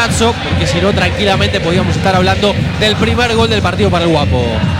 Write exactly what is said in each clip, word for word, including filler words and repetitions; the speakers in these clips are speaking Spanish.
golazo, porque si no tranquilamente podíamos estar hablando del primer gol del partido para el Guapo.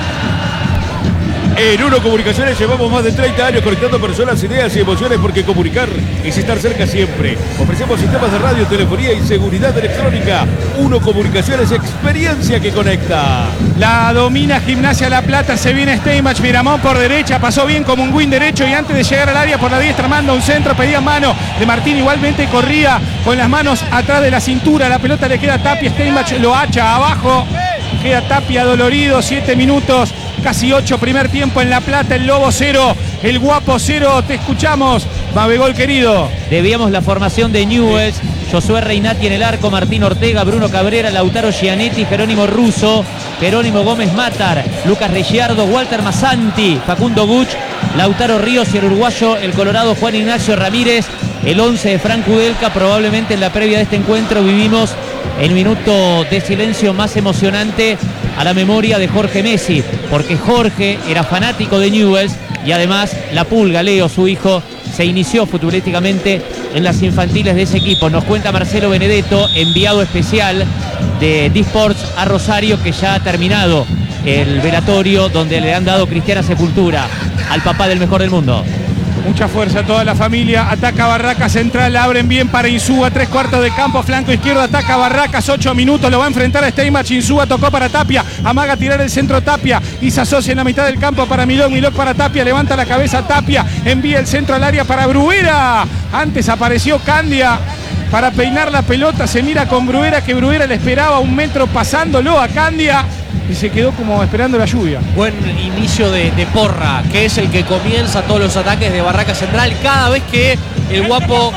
En Uno Comunicaciones llevamos más de treinta años conectando personas, ideas y emociones, porque comunicar es estar cerca siempre. Ofrecemos sistemas de radio, telefonía y seguridad electrónica. Uno Comunicaciones, experiencia que conecta. La domina Gimnasia La Plata, se viene Steinbach, Miramón por derecha, pasó bien como un win derecho y antes de llegar al área por la diestra manda un centro, pedía mano de Martín, igualmente corría con las manos atrás de la cintura, la pelota le queda a Tapia, Steinbach lo hacha abajo, queda Tapia dolorido, siete minutos. Casi ocho, primer tiempo en La Plata, el Lobo cero, el Guapo cero, te escuchamos, Mabegol querido. Debíamos la formación de Newell's, Josué Reinati en el arco, Martín Ortega, Bruno Cabrera, Lautaro Gianetti, Jerónimo Russo, Jerónimo Gómez Matar, Lucas Ricciardo, Walter Massanti, Facundo Buch, Lautaro Ríos y el uruguayo, el colorado Juan Ignacio Ramírez. El once de Frank Kudelka. Probablemente en la previa de este encuentro vivimos el minuto de silencio más emocionante a la memoria de Jorge Messi, porque Jorge era fanático de Newell's y además la Pulga, Leo, su hijo, se inició futbolísticamente en las infantiles de ese equipo. Nos cuenta Marcelo Benedetto, enviado especial de D-Sports a Rosario, que ya ha terminado el velatorio donde le han dado cristiana sepultura al papá del mejor del mundo. Mucha fuerza toda la familia, ataca Barracas, central, la abren bien para Insúa, tres cuartos de campo, flanco izquierdo, ataca Barracas, ocho minutos, lo va a enfrentar a Steinbach, Insúa tocó para Tapia, amaga tirar el centro Tapia y se asocia en la mitad del campo para Milok, Milok para Tapia, levanta la cabeza Tapia, envía el centro al área para Bruera, antes apareció Candia para peinar la pelota, se mira con Bruera, que Bruera le esperaba un metro pasándolo a Candia y se quedó como esperando la lluvia. Buen inicio de, de Porra, que es el que comienza todos los ataques de Barraca Central. Cada vez que el Guapo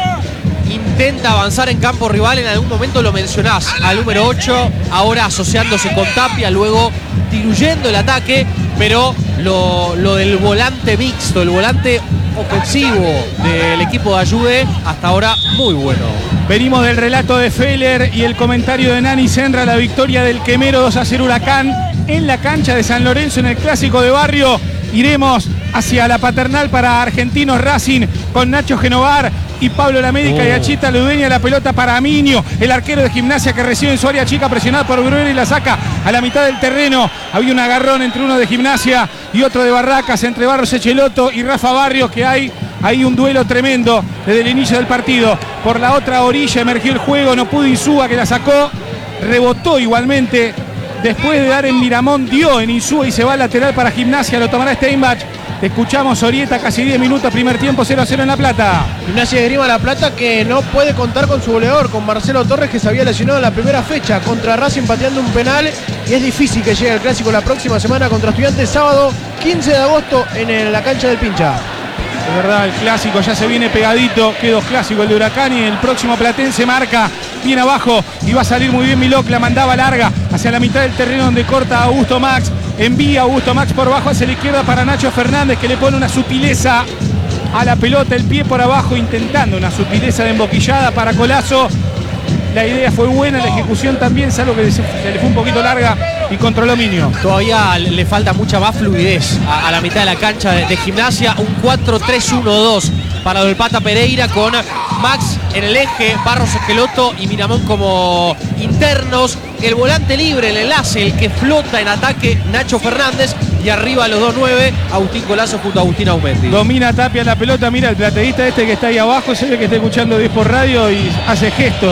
intenta avanzar en campo rival, en algún momento lo mencionás, al número ocho, ahora asociándose con Tapia, luego diluyendo el ataque, pero lo, lo del volante mixto, el volante ofensivo del equipo de Ayude, hasta ahora muy bueno. Venimos del relato de Feller y el comentario de Nani Senra, la victoria del Quemero dos a cero Huracán en la cancha de San Lorenzo en el clásico de barrio. Iremos hacia la Paternal para Argentinos Racing con Nacho Genovar y Pablo Lamérica oh. y Achita Ludeña, la pelota para Aminio, el arquero de Gimnasia que recibe en su área chica, presionado por Bruera y la saca a la mitad del terreno. Había un agarrón entre uno de Gimnasia y otro de Barracas, entre Barros Echeloto y Rafa Barrios, que hay Hay un duelo tremendo desde el inicio del partido. Por la otra orilla emergió el juego, no pudo Insúa, que la sacó, rebotó igualmente. Después de dar en Miramón, dio en Insúa y se va al lateral para Gimnasia, lo tomará Steinbach. Escuchamos Orieta, casi diez minutos, primer tiempo, cero a cero en La Plata. Gimnasia de Esgrima La Plata, que no puede contar con su goleador, con Marcelo Torres, que se había lesionado en la primera fecha contra Racing pateando un penal, y es difícil que llegue al clásico la próxima semana contra Estudiantes, sábado quince de agosto en la cancha del Pincha. De verdad, el clásico ya se viene pegadito, quedó clásico el de Huracán y el próximo Platense marca bien abajo y va a salir muy bien Milok, la mandaba larga hacia la mitad del terreno donde corta Augusto Max, envía Augusto Max por abajo hacia la izquierda para Nacho Fernández, que le pone una sutileza a la pelota, el pie por abajo intentando una sutileza de emboquillada para Colazo. La idea fue buena, la ejecución también, salvo que se le fue un poquito larga y controló Minio. Todavía le falta mucha más fluidez a, a la mitad de la cancha de, de Gimnasia. Un cuatro tres uno dos para Del Pata Pereira, con Max en el eje, Barros Esqueloto y Miramón como internos. El volante libre, el enlace, el que flota en ataque, Nacho Fernández. Y arriba los dos nueve, Agustín Colazo junto a Agustín Aumendi. Domina Tapia la pelota, mira el plateísta este que está ahí abajo, se ve que está escuchando diez por radio y hace gestos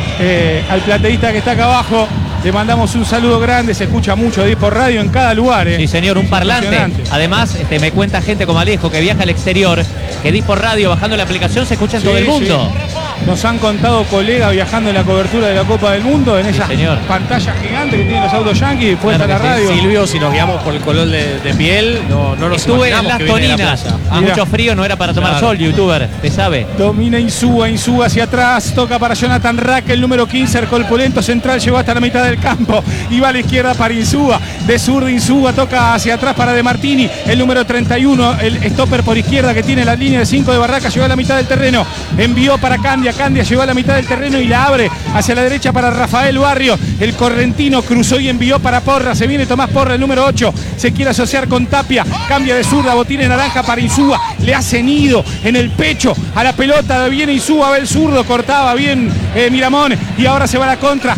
eh, al plateísta que está acá abajo. Le mandamos un saludo grande, se escucha mucho diez por radio en cada lugar. Eh. Sí, señor, un parlante. Además, este, me cuenta gente como Alejo que viaja al exterior, que diez por radio, bajando la aplicación, se escucha en sí, todo el mundo. Sí. Nos han contado colegas viajando en la cobertura de la Copa del Mundo, en sí, esas señor. pantallas gigantes que tienen los autos yanquis, puesta claro la radio. Sí, Silvio, si nos guiamos por el color de, de piel, no, no nos Estuve en Las Toninas, a mucho frío, no era para tomar claro. sol, youtuber, te sabe. Domina Insúa, Insúa hacia atrás, toca para Jonathan Rack, el número quince, el corpulento central, llegó hasta la mitad del campo y va a la izquierda para Insúa, de sur de Insúa, toca hacia atrás para De Martini, el número treinta y uno, el stopper por izquierda que tiene la línea de cinco de Barracas, llegó a la mitad del terreno, envió para Candia, Candia llegó a la mitad del terreno y la abre hacia la derecha para Rafael Barrio, el correntino cruzó y envió para Porra, se viene Tomás Porra, el número ocho, se quiere asociar con Tapia, cambia de zurda, botín en naranja para Insúa, le hace nido en el pecho a la pelota, viene Insúa, va el zurdo, cortaba bien eh, Miramón y ahora se va a la contra,